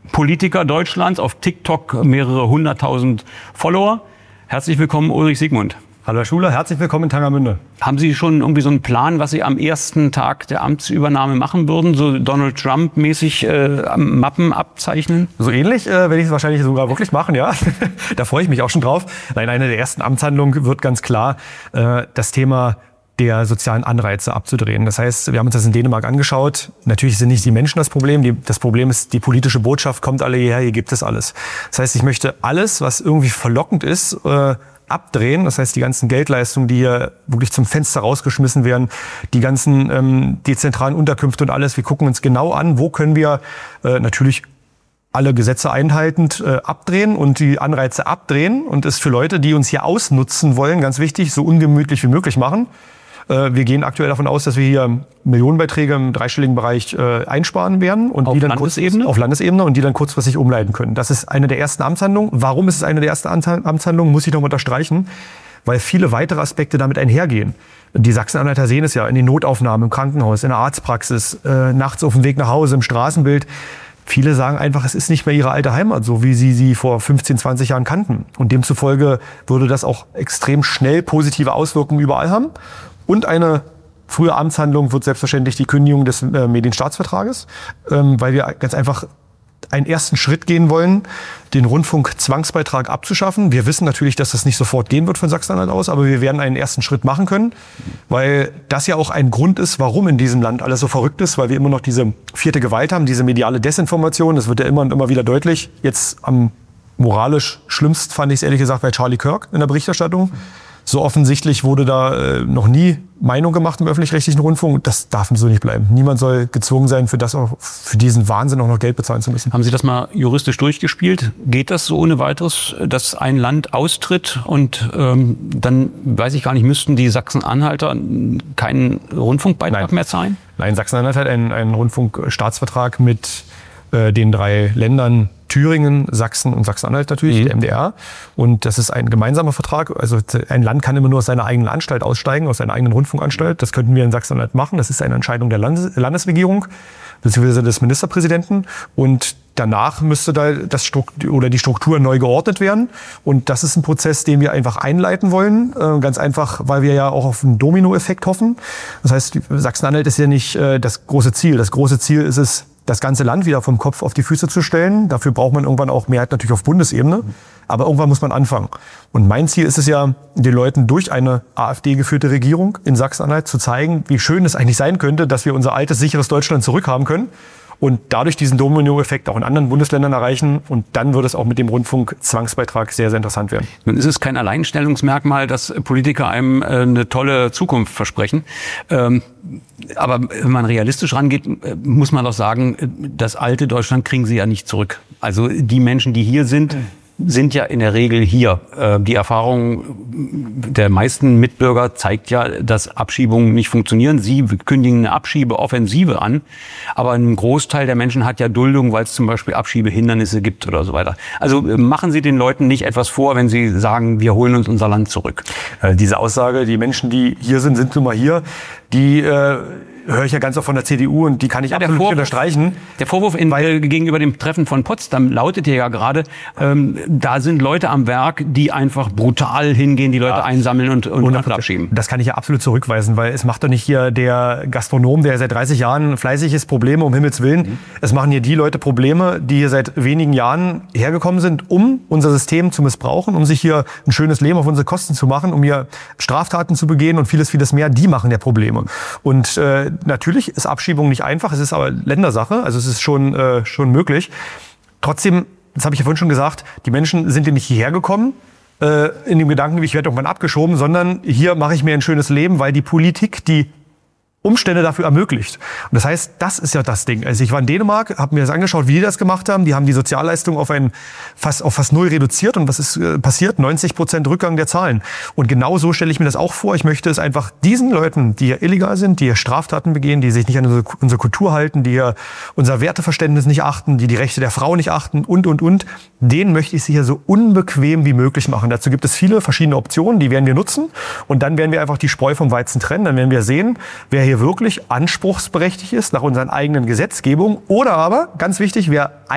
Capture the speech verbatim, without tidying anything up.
Politiker Deutschlands, auf TikTok mehrere hunderttausend Follower. Herzlich willkommen, Ulrich Siegmund. Hallo Herr Schuler, herzlich willkommen in Tangermünde. Haben Sie schon irgendwie so einen Plan, was Sie am ersten Tag der Amtsübernahme machen würden? So Donald Trump-mäßig äh, Mappen abzeichnen? So ähnlich äh, werde ich es wahrscheinlich sogar wirklich machen, ja. Da freue ich mich auch schon drauf. Nein, eine der ersten Amtshandlungen wird ganz klar äh, das Thema der sozialen Anreize abzudrehen. Das heißt, wir haben uns das in Dänemark angeschaut. Natürlich sind nicht die Menschen das Problem. Die, das Problem ist, die politische Botschaft kommt alle hierher, hier gibt es alles. Das heißt, ich möchte alles, was irgendwie verlockend ist, äh, abdrehen. Das heißt, die ganzen Geldleistungen, die hier wirklich zum Fenster rausgeschmissen werden, die ganzen ähm, dezentralen Unterkünfte und alles. Wir gucken uns genau an, wo können wir äh, natürlich alle Gesetze einhaltend äh, abdrehen und die Anreize abdrehen und es für Leute, die uns hier ausnutzen wollen, ganz wichtig, so ungemütlich wie möglich machen. Äh, wir gehen aktuell davon aus, dass wir hier Millionenbeiträge im dreistelligen Bereich äh, einsparen werden und auf die dann Landesebene? Kurz, auf Landesebene und die dann kurzfristig umleiten können. Das ist eine der ersten Amtshandlungen. Warum ist es eine der ersten Amtshandlungen, muss ich noch mal unterstreichen, weil viele weitere Aspekte damit einhergehen. Die Sachsen-Anhalter sehen es ja in den Notaufnahmen, im Krankenhaus, in der Arztpraxis, äh, nachts auf dem Weg nach Hause, im Straßenbild. Viele sagen einfach, es ist nicht mehr ihre alte Heimat, so wie sie sie vor fünfzehn, zwanzig Jahren kannten. Und demzufolge würde das auch extrem schnell positive Auswirkungen überall haben. Und eine frühe Amtshandlung wird selbstverständlich die Kündigung des äh, Medienstaatsvertrages, ähm, weil wir ganz einfach einen ersten Schritt gehen wollen, den Rundfunkzwangsbeitrag abzuschaffen. Wir wissen natürlich, dass das nicht sofort gehen wird von Sachsen-Anhalt aus, aber wir werden einen ersten Schritt machen können, weil das ja auch ein Grund ist, warum in diesem Land alles so verrückt ist, weil wir immer noch diese vierte Gewalt haben, diese mediale Desinformation. Das wird ja immer und immer wieder deutlich. Jetzt am moralisch schlimmst fand ich es ehrlich gesagt bei Charlie Kirk in der Berichterstattung. So offensichtlich wurde da äh, noch nie Meinung gemacht im öffentlich-rechtlichen Rundfunk. Das darf so nicht bleiben. Niemand soll gezwungen sein, für das auch, für diesen Wahnsinn auch noch Geld bezahlen zu müssen. Haben Sie das mal juristisch durchgespielt? Geht das so ohne weiteres, dass ein Land austritt und ähm, dann, weiß ich gar nicht, müssten die Sachsen-Anhalter keinen Rundfunkbeitrag Nein. mehr zahlen? Nein, Sachsen-Anhalt hat einen, einen Rundfunkstaatsvertrag mit äh, den drei Ländern Thüringen, Sachsen und Sachsen-Anhalt natürlich, mhm. der M D R. Und das ist ein gemeinsamer Vertrag. Also ein Land kann immer nur aus seiner eigenen Anstalt aussteigen, aus seiner eigenen Rundfunkanstalt. Das könnten wir in Sachsen-Anhalt machen. Das ist eine Entscheidung der Landes- Landesregierung bzw. des Ministerpräsidenten. Und danach müsste da das Struktur oder die Struktur neu geordnet werden. Und das ist ein Prozess, den wir einfach einleiten wollen. Äh, ganz einfach, weil wir ja auch auf einen Dominoeffekt hoffen. Das heißt, Sachsen-Anhalt ist ja nicht äh, das große Ziel. Das große Ziel ist es, das ganze Land wieder vom Kopf auf die Füße zu stellen. Dafür braucht man irgendwann auch Mehrheit natürlich auf Bundesebene. Aber irgendwann muss man anfangen. Und mein Ziel ist es ja, den Leuten durch eine AfD-geführte Regierung in Sachsen-Anhalt zu zeigen, wie schön es eigentlich sein könnte, dass wir unser altes, sicheres Deutschland zurückhaben können. Und dadurch diesen Domino-Effekt auch in anderen Bundesländern erreichen. Und dann wird es auch mit dem Rundfunkzwangsbeitrag sehr, sehr interessant werden. Nun ist es kein Alleinstellungsmerkmal, dass Politiker einem äh, eine tolle Zukunft versprechen. Ähm, aber wenn man realistisch rangeht, äh, muss man doch sagen, das alte Deutschland kriegen sie ja nicht zurück. Also die Menschen, die hier sind, sind ja in der Regel hier. Die Erfahrung der meisten Mitbürger zeigt ja, dass Abschiebungen nicht funktionieren. Sie kündigen eine Abschiebeoffensive an, aber ein Großteil der Menschen hat ja Duldung, weil es zum Beispiel Abschiebehindernisse gibt oder so weiter. Also machen Sie den Leuten nicht etwas vor, wenn Sie sagen, wir holen uns unser Land zurück. Äh, diese Aussage, die Menschen, die hier sind, sind nun mal hier, die äh höre ich ja ganz oft von der C D U und die kann ich ja, absolut Vorwurf, unterstreichen. Der Vorwurf in, weil, gegenüber dem Treffen von Potsdam lautet ja gerade, ähm, da sind Leute am Werk, die einfach brutal hingehen, die Leute ja. einsammeln und, und, und abschieben. Das kann ich ja absolut zurückweisen, weil es macht doch nicht hier der Gastronom, der seit dreißig Jahren fleißig ist, Probleme, um Himmels Willen. Mhm. Es machen hier die Leute Probleme, die hier seit wenigen Jahren hergekommen sind, um unser System zu missbrauchen, um sich hier ein schönes Leben auf unsere Kosten zu machen, um hier Straftaten zu begehen und vieles, vieles mehr. Die machen ja Probleme. Und äh, natürlich ist Abschiebung nicht einfach, es ist aber Ländersache, also es ist schon, äh, schon möglich. Trotzdem, das habe ich ja vorhin schon gesagt, die Menschen sind hier nicht hierher gekommen, äh, in dem Gedanken, ich werde irgendwann abgeschoben, sondern hier mache ich mir ein schönes Leben, weil die Politik die Umstände dafür ermöglicht. Und das heißt, das ist ja das Ding. Also ich war in Dänemark, habe mir das angeschaut, wie die das gemacht haben. Die haben die Sozialleistung auf ein fast auf fast null reduziert. Und was ist äh, passiert? neunzig Prozent Rückgang der Zahlen. Und genau so stelle ich mir das auch vor. Ich möchte es einfach diesen Leuten, die hier illegal sind, die hier Straftaten begehen, die sich nicht an unsere, unsere Kultur halten, die hier unser Werteverständnis nicht achten, die die Rechte der Frau nicht achten und, und, und, denen möchte ich sie hier so unbequem wie möglich machen. Dazu gibt es viele verschiedene Optionen, die werden wir nutzen. Und dann werden wir einfach die Spreu vom Weizen trennen. Dann werden wir sehen, wer hier wirklich anspruchsberechtigt ist nach unseren eigenen Gesetzgebungen oder aber, ganz wichtig, wer